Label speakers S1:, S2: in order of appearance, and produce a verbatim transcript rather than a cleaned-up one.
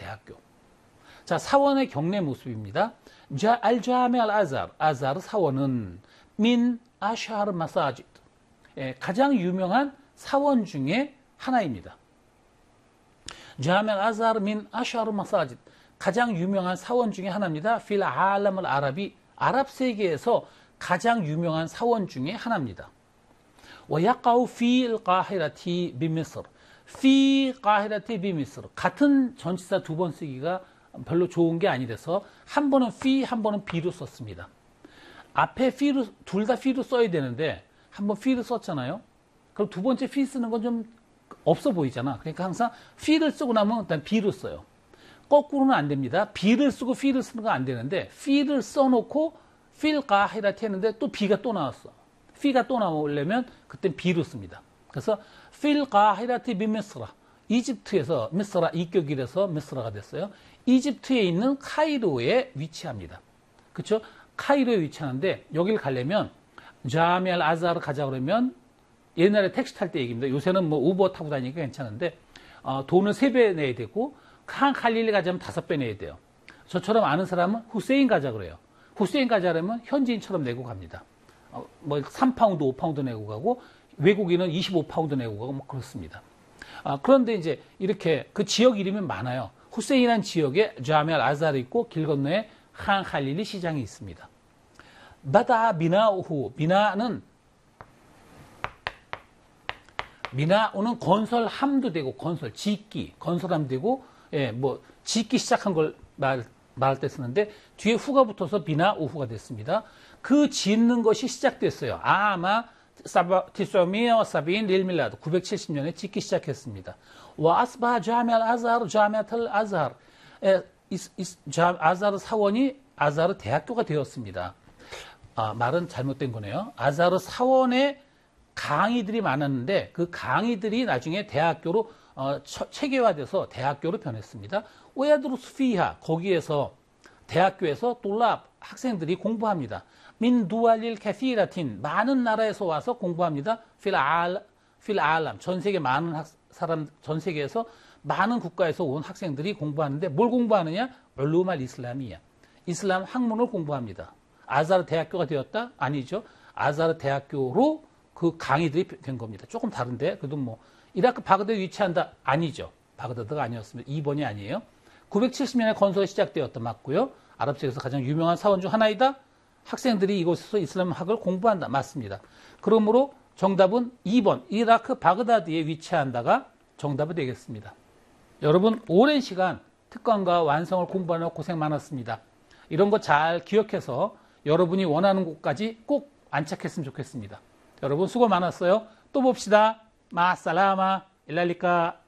S1: 대학교. 자, 사원의 경내 모습입니다. 자, 알자메 알 아자르, 아자르 사원은 민 아샤르 마사지드, 예, 가장 유명한 사원 중에 하나입니다. 자메 알 아자르 민 아샤르 마사지드, 가장 유명한 사원 중에 하나입니다. 필 알람 알 아라비, 아랍 세계에서 가장 유명한 사원 중에 하나입니다. ويقع في القاهرة بمصر. في القاهرة بمصر. 같은 전치사 두 번 쓰기가 별로 좋은 게 아니라서 한 번은 fi, 한 번은 be로 썼습니다. 앞에 fi로, 둘 다 fi로 써야 되는데 한 번 fi를 썼잖아요. 그럼 두 번째 fi 쓰는 건 좀 없어 보이잖아. 그러니까 항상 fi를 쓰고 나면 일단 be로 써요. 거꾸로는 안 됩니다. be를 쓰고 fi를 쓰는 건 안 되는데 fi를 써놓고 fil qahirati 했는데 또 be가 또 나왔어. fi가 또 나오려면 그땐 be로 씁니다. 그래서 fil qahirati bi misra, 이집트에서 미스라, 이격이라서 미스라가 됐어요. 이집트에 있는 카이로에 위치합니다. 그렇죠? 카이로에 위치하는데 여기를 가려면 자미 알 아자르 가자 그러면 옛날에 택시 탈 때 얘기입니다. 요새는 뭐 우버 타고 다니니까 괜찮은데 어, 돈을 세 배 내야 되고 칸 칼릴리 가자면 다섯 배 내야 돼요. 저처럼 아는 사람은 후세인 가자 그래요. 후세인 가자라면 현지인처럼 내고 갑니다. 어, 뭐 삼 파운드, 오 파운드 내고 가고 외국인은 이십오 파운드 내고 가고 뭐 그렇습니다. 아, 그런데 이제 이렇게 그 지역 이름이 많아요. 후세인한 지역에 자미 알 아자르 있고 길 건너에 칸 칼릴리 시장이 있습니다. 바다 비나우후, 비나는 비나우는 건설함도 되고 건설, 짓기, 건설함 되고 예, 뭐 짓기 시작한 걸 말, 말할 때 쓰는데 뒤에 후가 붙어서 비나우후가 됐습니다. 그 짓는 것이 시작됐어요. 아마 티소미어 사빈 릴밀라드 구백칠십 년에 짓기 시작했습니다. 와 아스바 자미 알 아자르 자미아트 알 아자르, 아자르 사원이 아자르 대학교가 되었습니다. 아, 말은 잘못된 거네요. 아자르 사원에 강의들이 많았는데 그 강의들이 나중에 대학교로 어, 체계화돼서 대학교로 변했습니다. 오야드루스 피하, 거기에서 대학교에서 똘랍 학생들이 공부합니다. 민 두알릴 캐시라틴, 많은 나라에서 와서 공부합니다. 필 알, 필 알람, 전 세계 많은 학, 사람, 전 세계에서 많은 국가에서 온 학생들이 공부하는데 뭘 공부하느냐? 울루말 이슬람이야. 이슬람 학문을 공부합니다. 아자르 대학교가 되었다? 아니죠. 아자르 대학교로 그 강의들이 된 겁니다. 조금 다른데, 그래도 뭐, 이라크 바그다드에 위치한다? 아니죠. 바그다드가 아니었습니다. 이 번이 아니에요. 구백칠십 년에 건설이 시작되었다. 맞고요. 아랍 세계에서 가장 유명한 사원 중 하나이다? 학생들이 이곳에서 이슬람학을 공부한다. 맞습니다. 그러므로 정답은 이 번, 이라크 바그다드에 위치한다가 정답이 되겠습니다. 여러분, 오랜 시간 특강과 완성을 공부하느라 고생 많았습니다. 이런 거 잘 기억해서 여러분이 원하는 곳까지 꼭 안착했으면 좋겠습니다. 여러분 수고 많았어요. 또 봅시다. 마살라마 일랄리까.